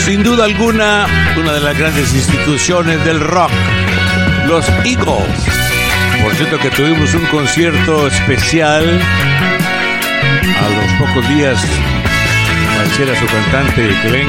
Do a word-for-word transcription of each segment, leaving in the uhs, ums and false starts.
Sin duda alguna, una de las grandes instituciones del rock, los Eagles. Por cierto que tuvimos un concierto especial. A los pocos días falleciera su cantante Glenn.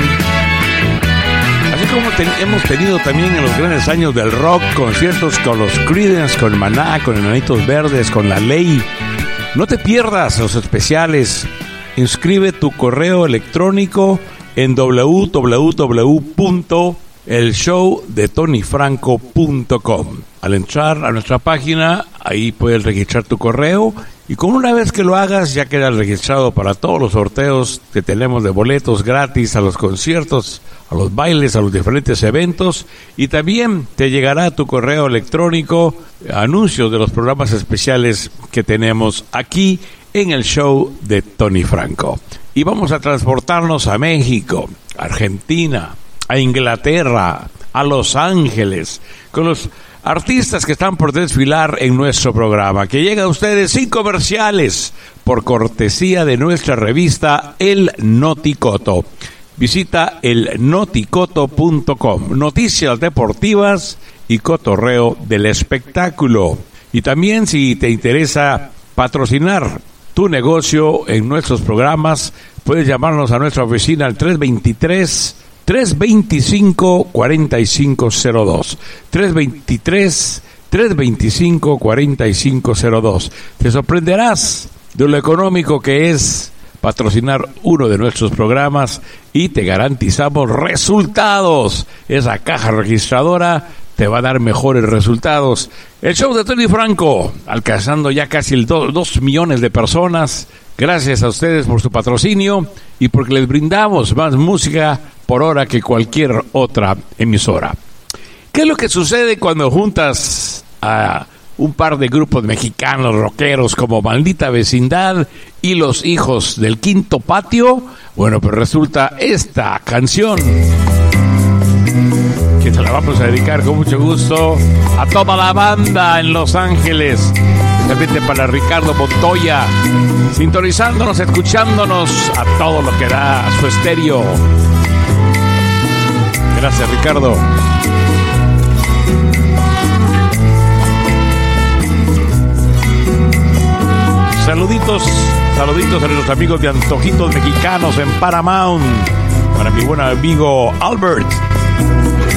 Así como ten, hemos tenido también en los grandes años del rock conciertos con los Creedence, con Maná, con Enanitos Verdes, con La Ley. No te pierdas los especiales. Inscribe tu correo electrónico en doble u doble u doble u punto el show de tony franco punto com. Al entrar a nuestra página, ahí puedes registrar tu correo y con una vez que lo hagas ya quedas registrado para todos los sorteos que tenemos de boletos gratis a los conciertos, a los bailes, a los diferentes eventos, y también te llegará a tu correo electrónico anuncios de los programas especiales que tenemos aquí en el show de Tony Franco. Y vamos a transportarnos a México, Argentina, a Inglaterra, a Los Ángeles, con los artistas que están por desfilar en nuestro programa, que llega a ustedes sin comerciales, por cortesía de nuestra revista El Noticoto. Visita el noticoto punto com, noticias deportivas y cotorreo del espectáculo. Y también si te interesa patrocinar tu negocio en nuestros programas, puedes llamarnos a nuestra oficina al tres dos tres, tres dos cinco, cuatro cinco cero dos. tres dos tres, tres dos cinco, cuatro cinco cero dos. Te sorprenderás de lo económico que es patrocinar uno de nuestros programas y te garantizamos resultados. Esa caja registradora te va a dar mejores resultados. El show de Tony Franco, alcanzando ya casi el do, dos millones de personas. Gracias a ustedes por su patrocinio y porque les brindamos más música por hora que cualquier otra emisora. ¿Qué es lo que sucede cuando juntas a un par de grupos mexicanos rockeros como Maldita Vecindad y Los Hijos del Quinto Patio? Bueno, pues resulta esta canción, que te la vamos a dedicar con mucho gusto a toda la banda en Los Ángeles, especialmente para Ricardo Montoya, sintonizándonos, escuchándonos a todo lo que da su estéreo. Gracias, Ricardo. Saluditos, saluditos a nuestros amigos de Antojitos Mexicanos en Paramount. Para mi buen amigo Albert,